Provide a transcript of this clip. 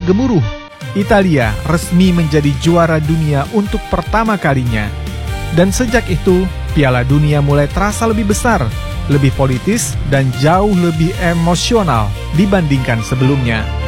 gemuruh. Italia resmi menjadi juara dunia untuk pertama kalinya. Dan sejak itu, Piala Dunia mulai terasa lebih besar, lebih politis, dan jauh lebih emosional dibandingkan sebelumnya.